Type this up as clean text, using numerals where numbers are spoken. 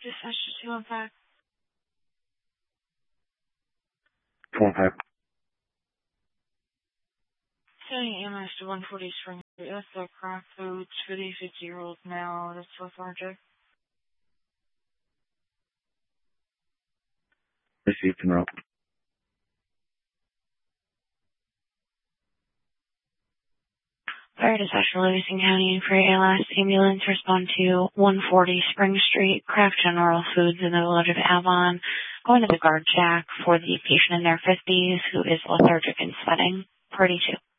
Dispatch 215. 215. Setting EMS to 140 Spring Street. That's the Kraft Foods for the 50-year-old male that's lethargic. Received and rope. Fire dispatch for Livingston County for ALS ambulance respond to 140 Spring Street, Kraft General Foods in the village of Avon. Going to the guard shack for the patient in their 50s who is lethargic and sweating. Party 2.